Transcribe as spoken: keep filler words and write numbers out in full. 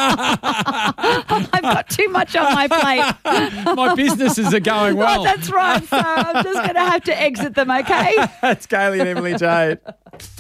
I've got too much on my plate. My businesses are going well. Oh, that's right. So I'm just going to have to exit them, okay? That's Kaylee and Emily Jade.